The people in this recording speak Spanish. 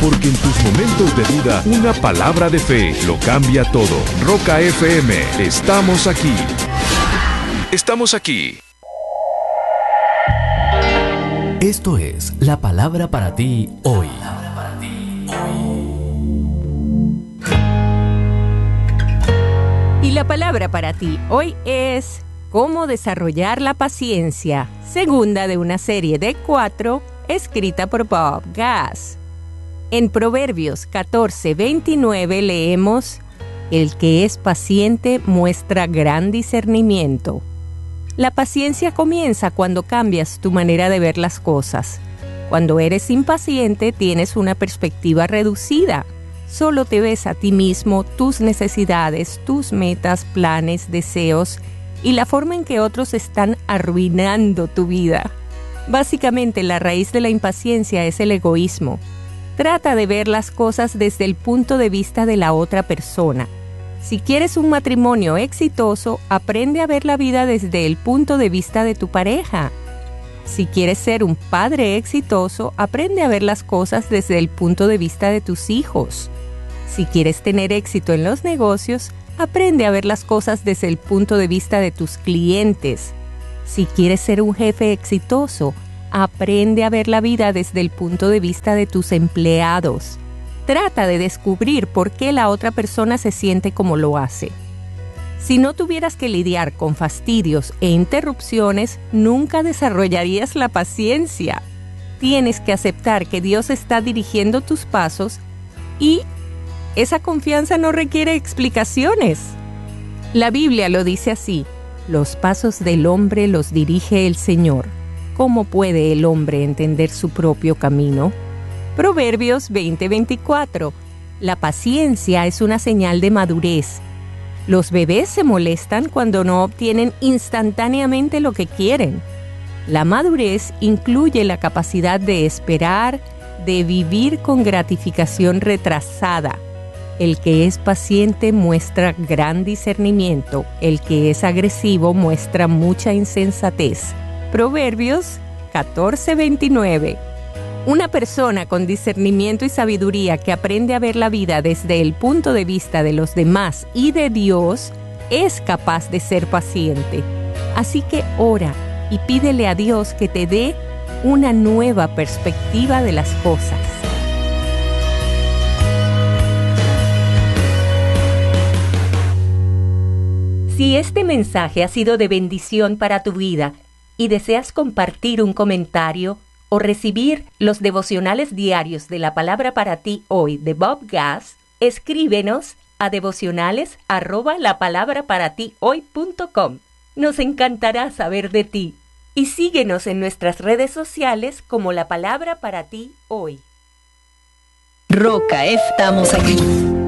porque en tus momentos de duda, una palabra de fe lo cambia todo. Roca FM, estamos aquí. Estamos aquí. Esto es la palabra para ti hoy. Y la palabra para ti hoy es cómo desarrollar la paciencia, segunda de una serie de 4 escrita por Bob Gass. En Proverbios 14:29 leemos: el que es paciente muestra gran discernimiento. La paciencia comienza cuando cambias tu manera de ver las cosas. Cuando eres impaciente tienes una perspectiva reducida. Solo te ves a ti mismo, tus necesidades, tus metas, planes, deseos y la forma en que otros están arruinando tu vida. Básicamente, la raíz de la impaciencia es el egoísmo. Trata de ver las cosas desde el punto de vista de la otra persona. Si quieres un matrimonio exitoso, aprende a ver la vida desde el punto de vista de tu pareja. Si quieres ser un padre exitoso, aprende a ver las cosas desde el punto de vista de tus hijos. Si quieres tener éxito en los negocios, aprende a ver las cosas desde el punto de vista de tus clientes. Si quieres ser un jefe exitoso, aprende a ver la vida desde el punto de vista de tus empleados. Trata de descubrir por qué la otra persona se siente como lo hace. Si no tuvieras que lidiar con fastidios e interrupciones, nunca desarrollarías la paciencia. Tienes que aceptar que Dios está dirigiendo tus pasos y esa confianza no requiere explicaciones. La Biblia lo dice así: los pasos del hombre los dirige el Señor. ¿Cómo puede el hombre entender su propio camino? Proverbios 20:24. La paciencia es una señal de madurez. Los bebés se molestan cuando no obtienen instantáneamente lo que quieren. La madurez incluye la capacidad de esperar, de vivir con gratificación retrasada. El que es paciente muestra gran discernimiento. El que es agresivo muestra mucha insensatez. Proverbios 14:29. Una persona con discernimiento y sabiduría que aprende a ver la vida desde el punto de vista de los demás y de Dios es capaz de ser paciente. Así que ora y pídele a Dios que te dé una nueva perspectiva de las cosas. Si este mensaje ha sido de bendición para tu vida y deseas compartir un comentario o recibir los devocionales diarios de la palabra para ti hoy de Bob Gass, escríbenos a devocionales@lapalabraparatihoy.com. Nos encantará saber de ti y síguenos en nuestras redes sociales como La Palabra para ti hoy. Roca, estamos aquí.